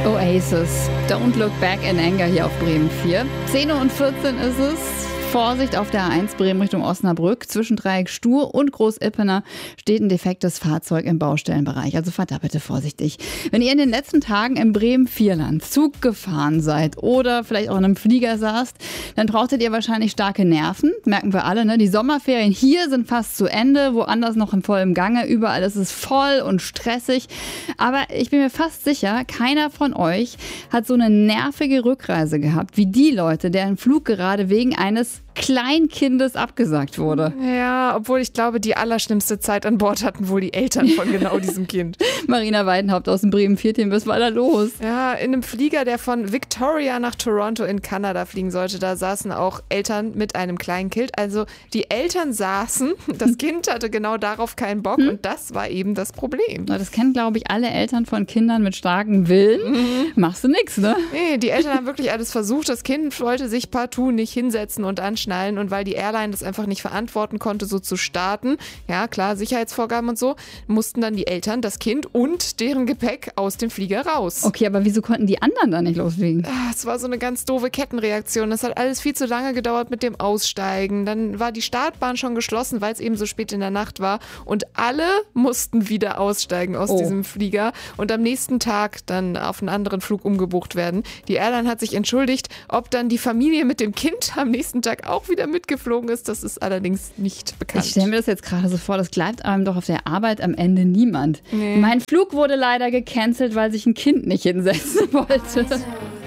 Oasis. Don't look back in anger hier auf Bremen 4. 10:14 Uhr ist es. Vorsicht auf der A1 Bremen Richtung Osnabrück. Zwischen Dreieck Stur und Groß-Ippener steht ein defektes Fahrzeug im Baustellenbereich. Also fahrt da bitte vorsichtig. Wenn ihr in den letzten Tagen im Bremen-Vierland Zug gefahren seid oder vielleicht auch in einem Flieger saßt, dann brauchtet ihr wahrscheinlich starke Nerven. Merken wir alle, ne? Die Sommerferien hier sind fast zu Ende, woanders noch in vollem Gange. Überall ist es voll und stressig. Aber ich bin mir fast sicher, keiner von euch hat so eine nervige Rückreise gehabt wie die Leute, deren Flug gerade wegen eines Kleinkindes abgesagt wurde. Ja, obwohl ich glaube, die allerschlimmste Zeit an Bord hatten wohl die Eltern von genau diesem Kind. Marina Weidenhaupt aus dem Bremen 4-Team, was war da los? Ja, in einem Flieger, der von Victoria nach Toronto in Kanada fliegen sollte, da saßen auch Eltern mit einem kleinen Kind. Also die Eltern saßen, das Kind hatte genau darauf keinen Bock und das war eben das Problem. Das kennen, glaube ich, alle Eltern von Kindern mit starkem Willen. Machst du nix, ne? Nee, die Eltern haben wirklich alles versucht. Das Kind wollte sich partout nicht hinsetzen und anschnallen. Und weil die Airline das einfach nicht verantworten konnte, so zu starten, ja klar, Sicherheitsvorgaben und so, mussten dann die Eltern, das Kind und deren Gepäck aus dem Flieger raus. Okay, aber wieso konnten die anderen da nicht losfliegen? Es war so eine ganz doofe Kettenreaktion. Das hat alles viel zu lange gedauert mit dem Aussteigen. Dann war die Startbahn schon geschlossen, weil es eben so spät in der Nacht war. Und alle mussten wieder aussteigen aus diesem Flieger und am nächsten Tag dann auf einen anderen Flug umgebucht werden. Die Airline hat sich entschuldigt. Ob dann die Familie mit dem Kind am nächsten Tag auch wieder mitgeflogen ist, das ist allerdings nicht bekannt. Ich stelle mir das jetzt gerade so vor, das bleibt einem doch auf der Arbeit am Ende niemand. Nee. Mein Flug wurde leider gecancelt, weil sich ein Kind nicht hinsetzen wollte.